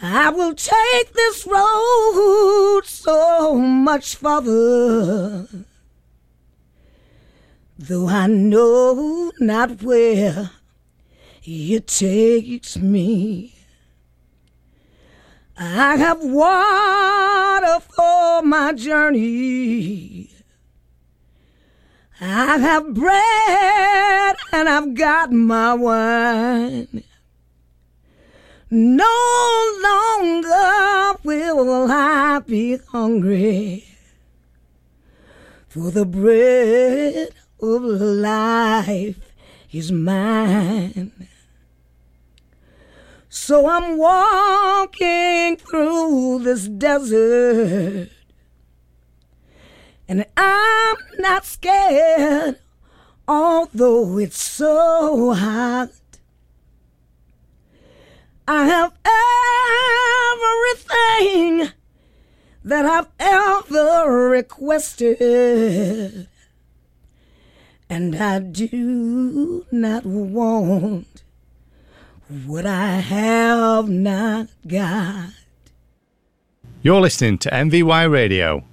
I will take this road so much farther, though I know not where it takes me. I have water for my journey, I have bread and I've got my wine. No longer will I be hungry, for the bread of life is mine. So I'm walking through this desert, and I'm not scared, although it's so hot. I have everything that I've ever requested, and I do not want what I have not got. You're listening to MVY Radio.